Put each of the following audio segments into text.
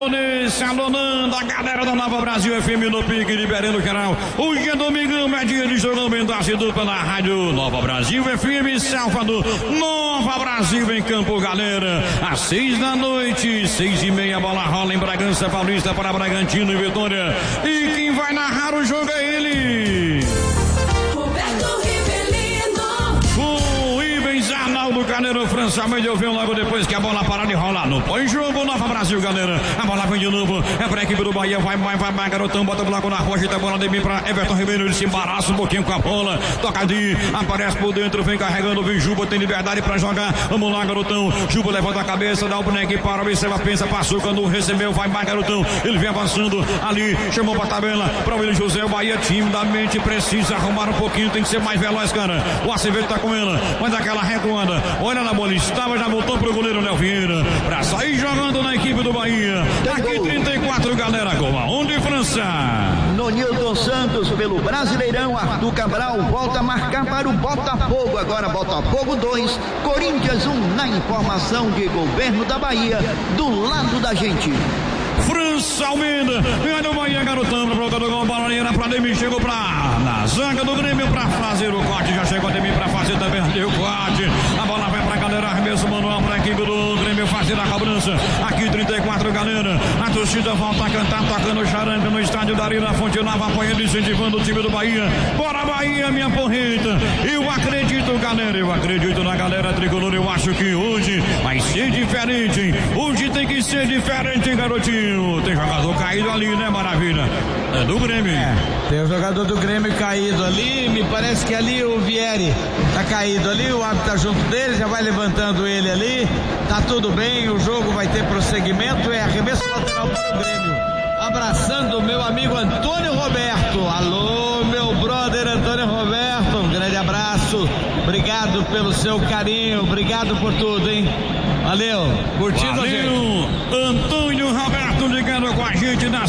Salonando a galera da Nova Brasil FM no pique, liberando o canal. Hoje é domingão, é dia de jogamento dupla na rádio Nova Brasil FM Salvador. Nova Brasil em campo, galera. Às 6 da noite, 6h30, a bola rola em Bragança Paulista para Bragantino e Vitória. E quem vai narrar o jogo é ele, Arnaldo Carneiro, França Mendes viu logo depois que a bola para de rolar no pós-jogo. Nova Brasil, galera. A bola vem de novo, é pra equipe do Bahia. Vai, garotão, bota o bloco na rocha, tá a bola de mim pra Everton Ribeiro. Ele se embaraça um pouquinho com a bola, tocadinho, aparece por dentro, vem carregando, vem Juba, tem liberdade pra jogar. Vamos lá, garotão. Juba levanta a cabeça, dá o boneco para, observa, pensa, passou, quando recebeu, vai mais, garotão. Ele vem avançando ali, chamou pra tabela pra William José. O Bahia timidamente precisa arrumar um pouquinho, tem que ser mais veloz, cara. O Acevedo tá com ela, vai dar aquela recuada. Olha na bola, estava, já voltou pro goleiro Léo Vieira pra sair jogando na equipe do Bahia. Aqui 34, galera, gol aonde, França? No Nilton Santos pelo Brasileirão. Arthur Cabral volta a marcar para o Botafogo. Agora Botafogo 2, Corinthians 1, na informação de governo da Bahia, do lado da gente. França Almeida, ganha do Bahia, garotão, pra volta do gol, baloneira pra Demir, chegou na zaga do Grêmio pra fazer o corte, já chegou a Demir pra fazer também o corte, a bola vai pra galera, arremesso manual pra equipe do Grêmio fazer a cobrança, aqui 34, galera, a torcida volta a cantar, tocando charanga no estádio da Arena Fonte Nova, apoiando e incentivando o time do Bahia, bora Bahia, minha porreta, eu acredito, galera, eu acredito na galera tricolor, eu acho que hoje vai ser diferente, hein? Hoje tem que ser diferente, hein, garotinho. Tem jogador caído ali, né, Maravilha? É do Grêmio. Tem um jogador do Grêmio caído ali, me parece que ali o Vieri tá caído ali, o árbitro tá junto dele, já vai levantando ele ali, tá tudo bem, o jogo vai ter prosseguimento, é arremesso lateral para o Grêmio. Abraçando o meu amigo Antônio Roberto. Alô, meu brother Antônio Roberto, um grande abraço, obrigado pelo seu carinho, obrigado por tudo, hein? Valeu, curtindo a gente. Antônio Roberto ligando com a gente na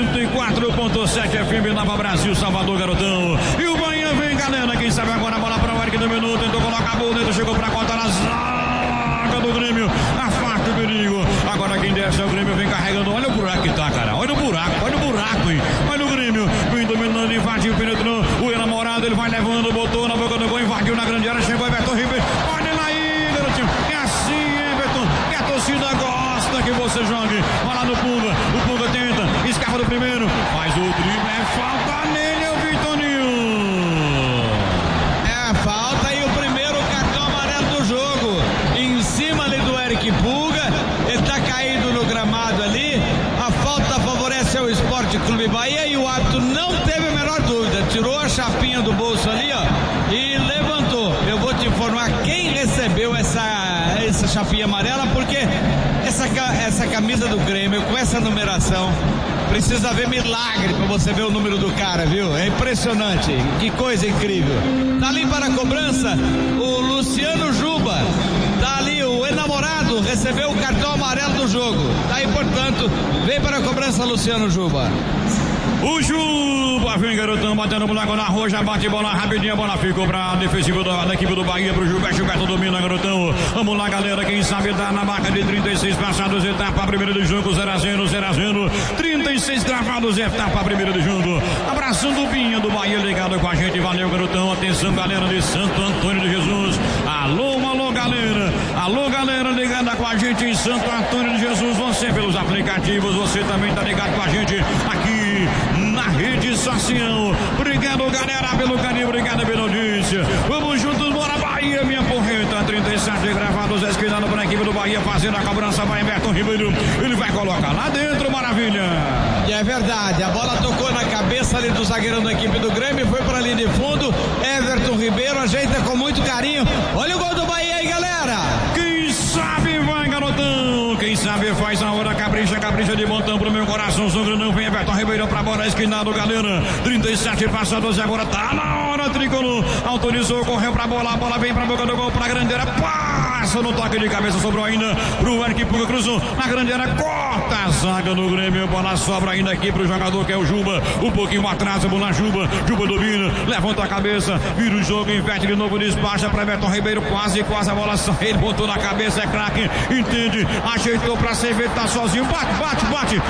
104.7 FM Nova Brasil, Salvador, garotão. E o Bahia vem, galera, quem sabe agora a bola para o Eric do minuto, tentou colocar a bola dentro, chegou para cortar na zaga do Grêmio, afasta o perigo. Agora quem desce é o Grêmio, vem carregando, olha o buraco que tá, cara, olha o buraco, hein? Olha o Grêmio, vem dominando, invadiu, penetrou, o enamorado, ele vai levando, botou na boca do gol, invadiu na grande área, chegou Everton Ribeiro, olha lá aí, garotinho, é assim, Everton, que a torcida gosta que você jogue, vai lá no Punga, o Punga tenta, escapa do primeiro, faz o drible, é falta nele, é o Vitorino. É, falta e o primeiro cartão amarelo do jogo, em cima ali do Eric Puga, ele tá caído no gramado ali, a falta favorece o Esporte Clube Bahia e o árbitro não teve a menor dúvida, tirou a chapinha do bolso ali, ó, e levantou. Eu vou te informar quem recebeu essa chapinha amarela, porque essa camisa do Grêmio com essa numeração precisa ver milagre pra você ver o número do cara, viu? É impressionante, que coisa incrível. Tá ali para a cobrança o Luciano Juba, tá ali o enamorado, recebeu o cartão amarelo do jogo, tá aí, portanto, vem para a cobrança Luciano Juba. O Juba vem, garotão, batendo o buraco na rua, já bate bola rapidinho, a bola ficou pra defensiva da equipe do Bahia, pro Gilberto domina, garotão. Vamos lá, galera, quem sabe dá na marca de 36 passados, etapa primeira do jogo, 0-0, 36 travados, etapa primeira do jogo. Abraçando o Pinha do Bahia ligado com a gente, valeu, garotão, atenção, galera de Santo Antônio de Jesus. Alô, galera ligada com a gente em Santo Antônio de Jesus, você pelos aplicativos, você também tá ligado com a gente aqui na rede social. Obrigado, galera, pelo carinho, obrigado pela audiência. Vamos juntos, bora Bahia, minha porreta. 37 gravados, esquinando para a equipe do Bahia, fazendo a cobrança, vai Everton Ribeiro, ele vai colocar lá dentro, maravilha. E é verdade, a bola tocou na cabeça ali do zagueirão da equipe do Grêmio, foi para ali de fundo, Everton Ribeiro ajeita com muito carinho, olha o gol do Bahia aí, galera. Quem sabe vai, garotão, quem sabe faz a hora, capricha de montão pro meu coração, grandão, vem Everton Ribeiro pra bola, esquinado, galera, 37 passados, agora tá na hora, tricolor, autorizou, correu pra bola, a bola vem pra boca do gol, pra grandeira, pá! passa no toque de cabeça, sobrou ainda pro Eric Puga, cruzou na grande área, corta a zaga do Grêmio, bola sobra ainda aqui pro jogador que é o Juba, um pouquinho atrás, a bola Juba domina, levanta a cabeça, vira o jogo, inverte de novo, despacha para Everton Ribeiro, quase a bola sai, ele botou na cabeça, é craque, entende, ajeitou pra servir, tá sozinho, bate,